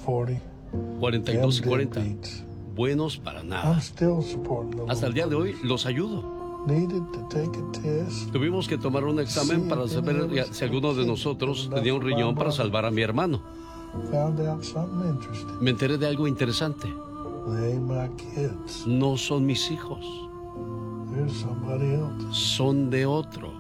42 y 40. Buenos para nada. Hasta el día de hoy los ayudo. Tuvimos que tomar un examen para saber si alguno de nosotros tenía un riñón para salvar a mi hermano. Me enteré de algo interesante. No son mis hijos. Son de otro.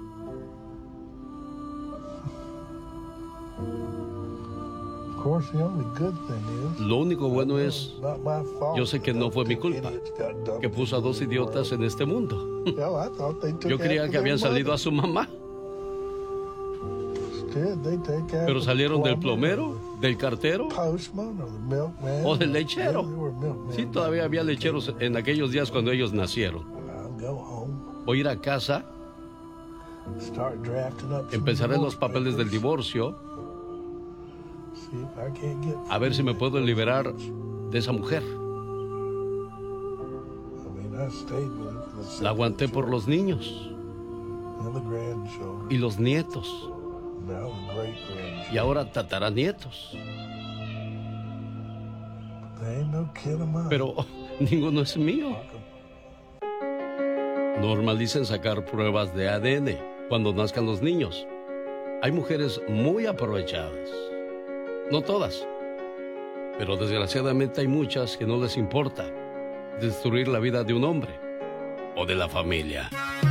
Lo único bueno es, yo sé que no fue mi culpa, que puso a dos idiotas en este mundo. Yo creía que habían salido a su mamá. Pero salieron del plomero, del cartero o del lechero. Sí, todavía había lecheros en aquellos días cuando ellos nacieron. Voy a ir a casa, empezaré los papeles del divorcio, a ver si me puedo liberar de esa mujer. La aguanté por los niños y los nietos y ahora tataranietos. Pero ninguno es mío. Normalicen sacar pruebas de ADN cuando nazcan los niños. Hay mujeres muy aprovechadas. No todas, pero desgraciadamente hay muchas que no les importa destruir la vida de un hombre o de la familia.